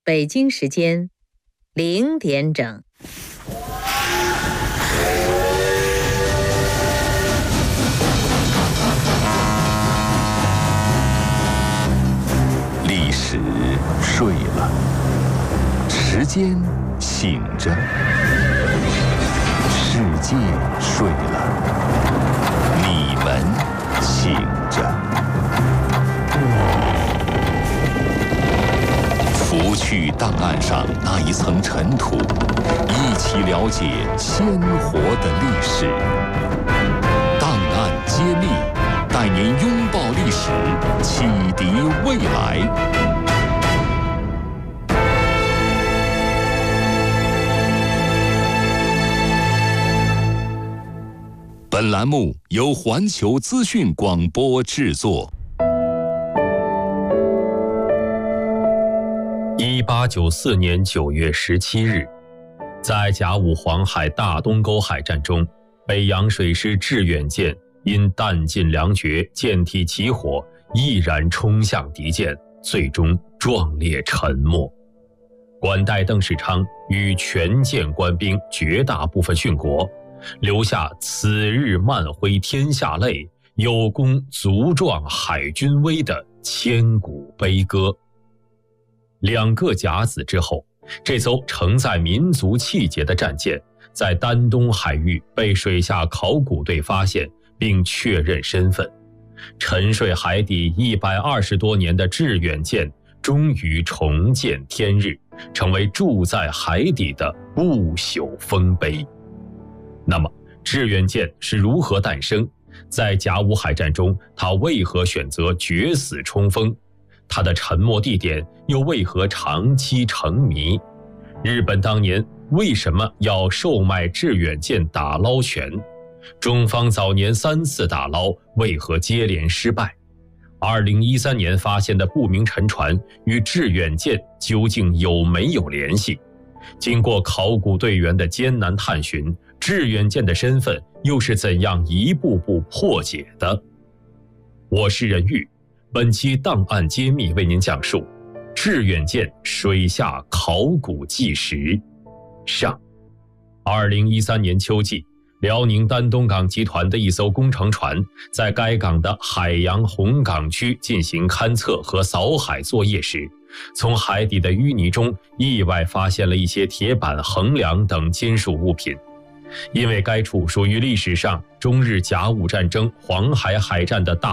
北京时间0点整。 历史睡了，时间醒着，世界睡了，你们醒着。拂去档案上那一层尘土，一起了解鲜活的历史。档案揭秘，带您拥抱历史，启迪未来。本栏目由环球资讯广播制作。 1894年9月17日，在甲午黄海大东沟海战中，北洋水师致远舰因弹尽粮绝，舰体起火，毅然冲向敌舰，最终壮烈沉没。管带邓世昌与全舰官兵绝大部分殉国，留下“此日漫挥天下泪，有功足壮海军威”的千古悲歌。2个甲子之后，这艘承载民族气节的战舰在丹东海域被水下考古队发现并确认身份。沉睡海底120多年的致远舰终于重见天日，成为住在海底的不朽丰碑。那么致远舰是如何诞生？在甲午海战中，它为何选择决死冲锋？它的沉没地点又为何长期成谜？日本当年为什么要售卖致远舰打捞权？中方早年3次打捞为何接连失败？2013年发现的不明沉船与致远舰究竟有没有联系？经过考古队员的艰难探寻，致远舰的身份又是怎样一步步破解的？我是任玉，本期档案揭秘为您讲述致远舰水下考古纪实上。2013年秋季，辽宁丹东港集团的一艘工程船在该港的海洋红港区进行勘测和扫海作业时，从海底的淤泥中意外发现了一些铁板、横梁等金属物品。因为该处属于历史上中日甲午战争黄海海战的大